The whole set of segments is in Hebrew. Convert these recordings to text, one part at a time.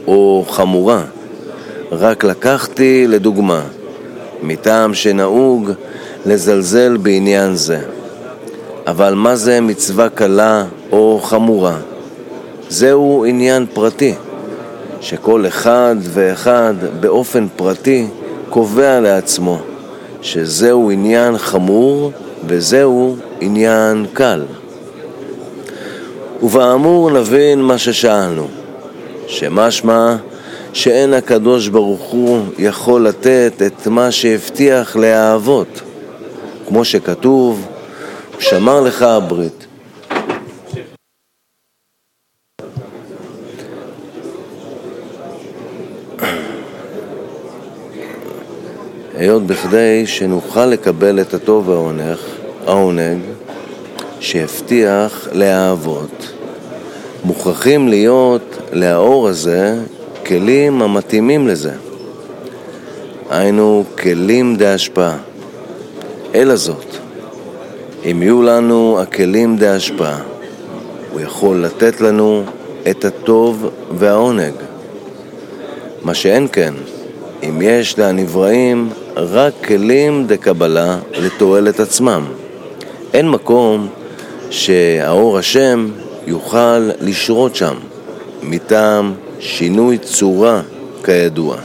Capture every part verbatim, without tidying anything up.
או חמורה. רק לקחתי לדוגמה, מטעם שנהוג לזלזל בעניין זה. אבל מה זה מצווה קלה או חמורה? זהו עניין פרטי, שכל אחד ואחד באופן פרטי קובע לעצמו שזהו עניין חמור וזהו עניין קל. ובאמור נבין מה ששאלנו, שמשמע שאין הקדוש ברוך הוא יכול לתת את מה שהבטיח לאהבות, כמו שכתוב, הוא שמר לך הברית. היות בכדי שנוכל לקבל את הטוב והעונג, העונג שהבטיח לאהבות, מוכרחים להיות לאור הזה כלים המתאימים לזה. היינו כלים דהשפעה. אלא זאת, אם יהיו לנו הכלים דהשפעה, הוא יכול לתת לנו את הטוב והעונג. מה שאין כן, אם יש לנבראים רק כלים דקבלה לתועלת עצמם, אין מקום שהאור השם יוכל לשרות שם, מטעם שינוי צורה כידוע.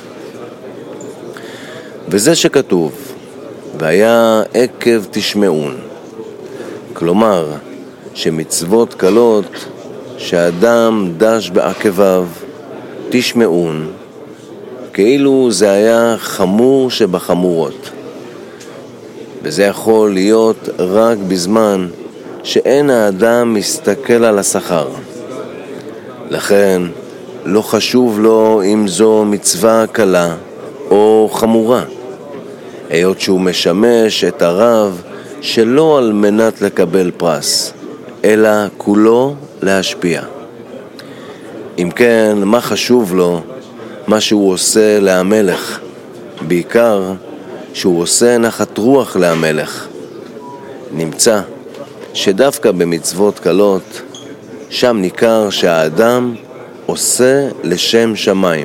וזה שכתוב, והיה עקב תשמעון, כלומר שמצוות קלות שאדם דש בעקביו תשמעון, כאילו זה היה חמור שבחמורות. וזה יכול להיות רק בזמן שאין האדם מסתכל על השכר. לכן לא חשוב לו אם זו מצווה קלה או חמורה, היות שהוא משמש את הרב שלא על מנת לקבל פרס, אלא כולו להשפיע. אם כן, מה חשוב לו מה שהוא עושה להמלך? בעיקר שהוא עושה נחת רוח להמלך. נמצא שדווקא במצוות קלות, שם ניכר שהאדם עושה לשם שמיים.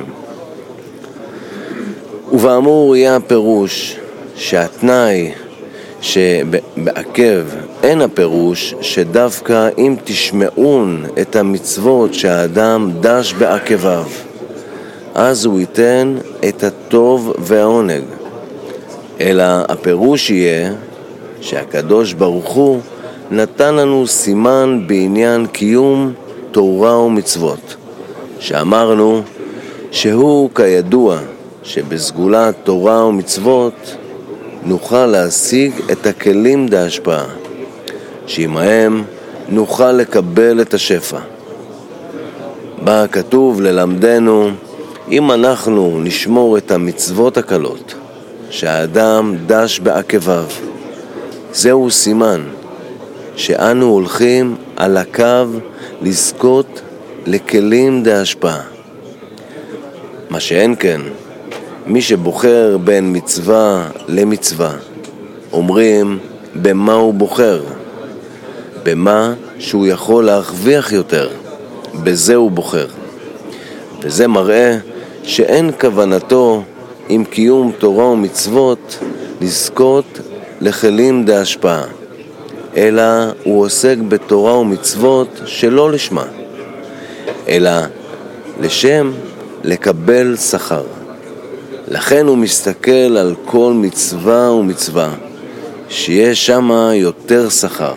ובאמור יהיה הפירוש שהתנאי שבעקב אין הפירוש שדווקא אם תשמעון את המצוות שהאדם דש בעקביו, אז הוא ייתן את הטוב והעונג. אלא הפירוש יהיה שהקדוש ברוך הוא נתן לנו סימן בעניין קיום תורה ומצוות, שאמרנו שהוא כידוע שבסגולת תורה ומצוות נוכל להשיג את הכלים דהשפעה, שעמהם נוכל לקבל את השפע. בה כתוב ללמדנו, אם אנחנו נשמור את המצוות הקלות שהאדם דש בעקביו, זהו סימן שאנו הולכים על הקו לזכות לכלים דהשפעה. מה שאין כן, מי שבוחר בין מצווה למצווה, אומרים במה הוא בוחר, במה שהוא יכול להרוויח יותר, בזה הוא בוחר. וזה מראה שאין כוונתו עם קיום תורה ומצוות לזכות לכלים דהשפעה, אלא הוא עוסק בתורה ומצוות שלא לשמה, אלא לשם לקבל שכר. לכן הוא מסתכל על כל מצווה ומצווה שיש שם יותר שכר.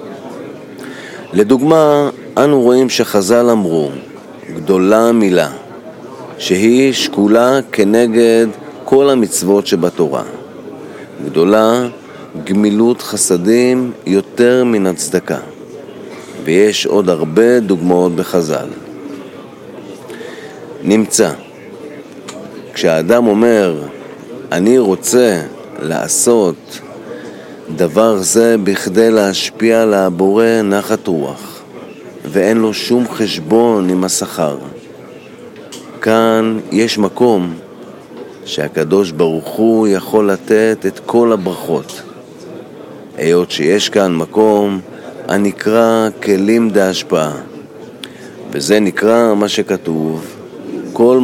לדוגמה, אנו רואים שחז"ל אמרו גדולה מילה, שהיא שקולה כנגד כל המצוות שבתורה. גדולה גמילות חסדים יותר מן הצדקה. ויש עוד הרבה דוגמאות בחז"ל. נמצא, כשהאדם אומר, אני רוצה לעשות דבר זה בכדי להשפיע על הבורא נחת רוח, ואין לו שום חשבון עם השכר, כאן יש מקום שהקדוש ברוך הוא יכול לתת את כל הברכות, היות שיש כאן מקום הנקרא כלים דהשפעה, וזה נקרא מה שכתוב, כל